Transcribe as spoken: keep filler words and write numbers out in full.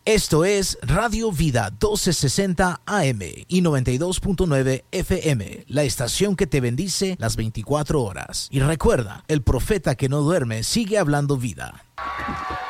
Esto es Radio Vida doce sesenta A M y noventa y dos punto nueve F M, la estación que te bendice las veinticuatro horas. Y recuerda, el profeta que no duerme sigue hablando vida.